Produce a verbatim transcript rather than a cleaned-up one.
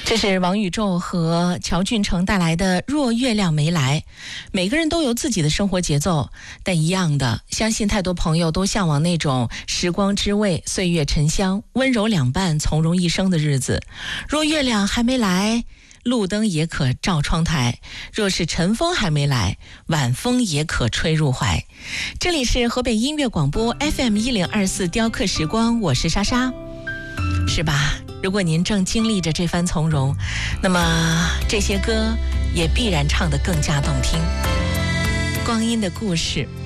这是王宇宙和乔俊成带来的《若月亮没来》。每个人都有自己的生活节奏，但一样的，相信太多朋友都向往那种时光之味、岁月沉香、温柔两半、从容一生的日子。若月亮还没来，路灯也可照窗台；若是晨风还没来，晚风也可吹入怀。这里是河北音乐广播 F M 一零二四雕刻时光，我是莎莎，是吧？如果您正经历着这番从容，那么这些歌也必然唱得更加动听。光阴的故事。